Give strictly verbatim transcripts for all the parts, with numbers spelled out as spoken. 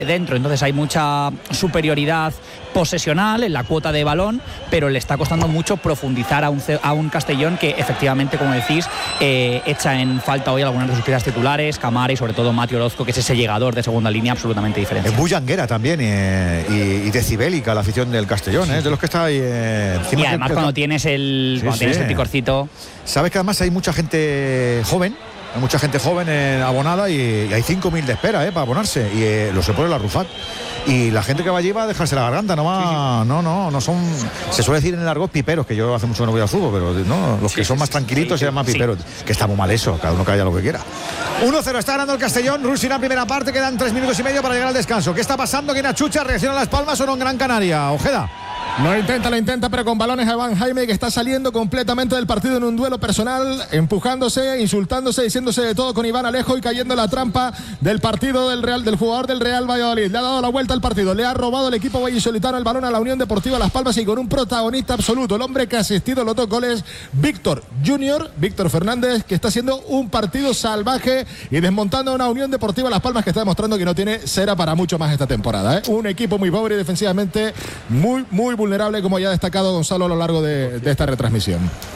dentro, entonces hay mucha superioridad posesional en la cuota de balón, pero le está costando mucho profundizar a un, a un Castellón que efectivamente, como decís, eh, echa en falta hoy algunas de sus piezas titulares, Camara y sobre todo Mati Orozco, que es ese llegador de segunda línea absolutamente diferente. Es bullanguera también eh, y, y decibélica la afición del Castellón, sí. eh, de los que está ahí eh, encima. Y además que, cuando tienes el, sí, cuando sí. tienes el picorcito. Sabes que además hay mucha gente joven. Hay mucha gente joven eh, abonada y, y hay cinco mil de espera eh, para abonarse y eh, lo se pone la Rufat y la gente que va allí va a dejarse la garganta, no va, sí, sí. no, no, no son, se suele decir en el argot piperos, que yo hace mucho que no voy al fútbol, pero no, los sí, que son más tranquilitos sí, se llaman sí. piperos, que está muy mal eso, cada uno que haya lo que quiera. uno cero está ganando el Castellón, Rusi en la primera parte, quedan tres minutos y medio para llegar al descanso. ¿Qué está pasando? ¿Quién achucha? ¿Reacciona a Las Palmas o no en Gran Canaria? Ojeda. Lo intenta, lo intenta, pero con balones a Iván Jaime, que está saliendo completamente del partido en un duelo personal, empujándose, insultándose, diciéndose de todo con Iván Alejo y cayendo en la trampa del partido del Real, del jugador del Real Valladolid. Le ha dado la vuelta al partido, le ha robado el equipo vallisoletano el balón a la Unión Deportiva Las Palmas y con un protagonista absoluto, el hombre que ha asistido a los dos goles, Víctor Junior, Víctor Fernández, que está haciendo un partido salvaje y desmontando a una Unión Deportiva Las Palmas que está demostrando que no tiene cera para mucho más esta temporada, ¿eh? Un equipo muy pobre y defensivamente muy, muy vulnerable, como ya ha destacado Gonzalo a lo largo de, de esta retransmisión.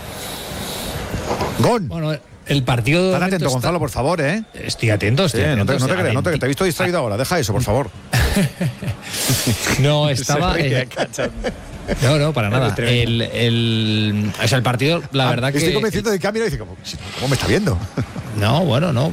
Gon. Bueno, el partido. Están atento, está... Gonzalo, por favor, ¿eh? Estoy atento, estoy sí, atento. No te, no te creas, no te, te he visto distraído ahora. Deja eso, por favor. No, estaba. Eh, no, no, para nada. El, el, o sea, el partido, la ah, verdad estoy que. Estoy convencido de cámara y dice, ¿cómo, ¿cómo me está viendo? No, bueno, no,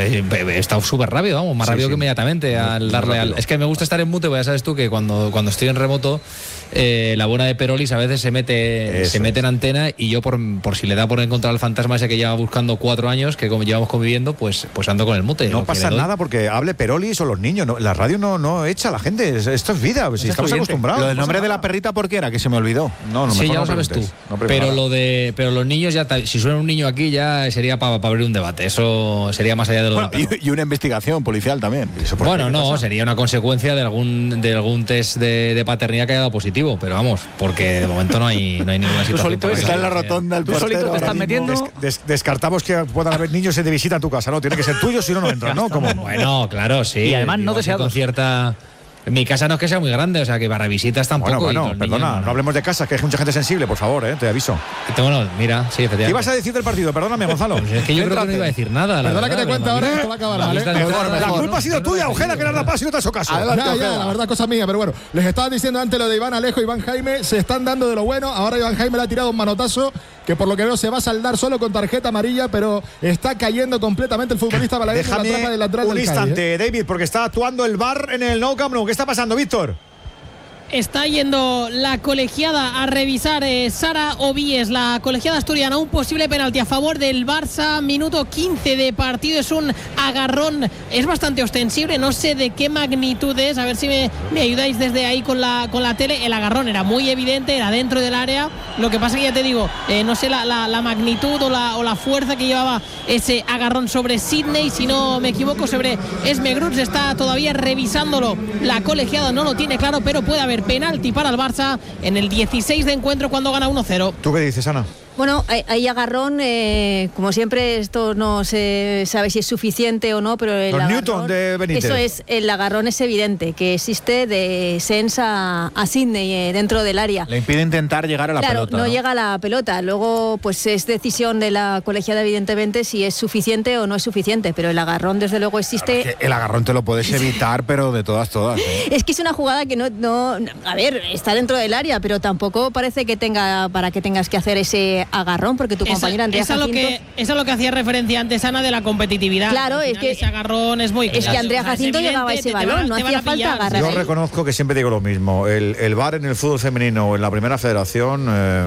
he estado súper rápido, vamos, más sí, rápido sí. que inmediatamente al darle al. Es que me gusta estar en mute, pues ya sabes tú que cuando, cuando estoy en remoto, eh, la buena de Perolis a veces se mete, se mete en antena y yo por, por si le da por encontrar al fantasma ese que lleva buscando cuatro años, que como llevamos conviviendo, pues, pues ando con el mute. No pasa nada porque hable Perolis o los niños, no, la radio no, no echa a la gente, esto es vida, si estamos acostumbrados. Lo del nombre de la perrita, ¿por qué era? Que se me olvidó. No, no, sí, ya lo sabes tú. No pero lo de, pero los niños ya, si suena un niño aquí ya sería para pa abrir un debate. Eso sería más allá de lo bueno, de y, y una investigación policial también. Bueno, no, pasa? Sería una consecuencia de algún de algún test de, de paternidad que haya dado positivo, pero vamos, porque de momento no hay no hay ninguna situación. Tú está en la rotonda el portero. Solito te estás metiendo. Des, des, descartamos que puedan haber niños de visita a tu casa, no, tiene que ser tuyo, si no no entran, ¿no? Como bueno, claro, sí. Y además no deseados. Con cierta. En mi casa no es que sea muy grande, o sea que para visitas tampoco. Bueno, bueno, perdona, niños, no, no hablemos de casa, que hay mucha gente sensible, por favor, eh, te aviso. Bueno, mira, sí, efectivamente. ¿Qué ibas a decir del partido? Perdóname, Gonzalo. Pues es que yo creo que no iba a decir nada. Perdona que te cuente ahora, esto va a acabar mal, ¿eh? Mejor, la culpa no, ha sido tuya, Ojeda, que le has dado paso y no te has hecho caso. Adelante, ya, ya, la verdad, cosa mía, pero bueno, les estaba diciendo antes lo de Iván Alejo y Iván Jaime, se están dando de lo bueno. Ahora Iván Jaime le ha tirado un manotazo que por lo que veo se va a saldar solo con tarjeta amarilla, pero está cayendo completamente el futbolista balaguer. Déjame en la trapa del lateral un del instante, Cádiz, ¿eh? David, porque está actuando el V A R en el Nou Camp Nou. ¿Qué está pasando, Víctor? Está yendo la colegiada a revisar eh, Sara Ovíes, la colegiada asturiana, un posible penalti a favor del Barça, minuto quince de partido, es un agarrón, es bastante ostensible, no sé de qué magnitud es, a ver si me, me ayudáis desde ahí con la, con la tele. El agarrón era muy evidente, era dentro del área, lo que pasa que ya te digo, eh, no sé la, la, la magnitud o la, o la fuerza que llevaba ese agarrón sobre Sidney, si no me equivoco, sobre Esme Gruts, está todavía revisándolo la colegiada, no lo tiene claro, pero puede haber penalti para el Barça en el dieciséis de encuentro cuando gana uno cero. ¿Tú qué dices, Ana? Bueno, hay, hay agarrón, eh, como siempre esto no se sabe si es suficiente o no, pero el Los agarrón, Newton de Benítez. Eso es, el agarrón es evidente, que existe de Sens a, a Sidney eh, dentro del área. Le impide intentar llegar a la claro, pelota. No, no llega a la pelota, luego pues es decisión de la colegiada evidentemente si es suficiente o no es suficiente, pero el agarrón desde luego existe. Claro, es que el agarrón te lo puedes evitar, pero de todas, todas. ¿eh? Es que es una jugada que no, no, a ver, está dentro del área, pero tampoco parece que tenga para que tengas que hacer ese agarrón, porque tu compañera Andrea Jacinto... Es a, lo que, es a lo que hacía referencia antes, Ana, de la competitividad. Claro, es que ese agarrón es muy... Es que Andrea Jacinto llegaba a ese balón, no hacía falta agarrar. Yo reconozco que siempre digo lo mismo, el, el V A R en el fútbol femenino o en la primera federación eh,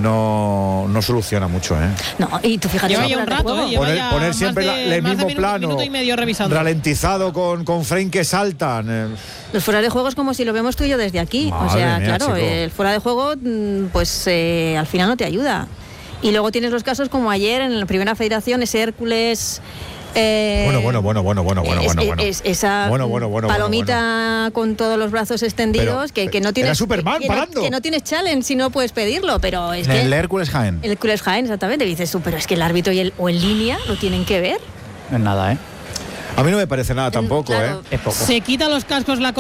no, no soluciona mucho, ¿eh? No, y tú fíjate... Lleva ya un rato, ¿eh? Lleva poner, ya poner siempre de, la, el mismo minuto, plano, minuto y medio revisando. Ralentizado con, con frame que saltan... Eh. Los fuera de juego es como si lo vemos tú y yo desde aquí. Madre o sea, mía, claro, chico. El fuera de juego pues eh, al final no te ayuda. Y luego tienes los casos como ayer en la primera federación, ese Hércules... Eh, bueno, bueno, bueno, bueno, bueno, bueno, es, bueno, bueno. Es, esa bueno, bueno, bueno, palomita bueno, bueno. con todos los brazos extendidos, que, que no tienes... Era Superman que, parando. No, que no tienes challenge si no puedes pedirlo, pero es el que... El Hércules Jaén. El Hércules Jaén, exactamente. Dices tú, pero es que el árbitro y el, o en línea lo tienen que ver. No es nada, ¿eh? A mí no me parece nada tampoco, Claro. ¿eh? Es poco. Se quita los cascos la